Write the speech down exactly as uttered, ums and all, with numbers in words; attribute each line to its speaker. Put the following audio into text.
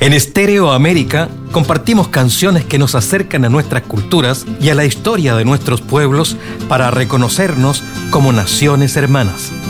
Speaker 1: En Estéreo América compartimos canciones que nos acercan a nuestras culturas y a la historia de nuestros pueblos para reconocernos como naciones hermanas.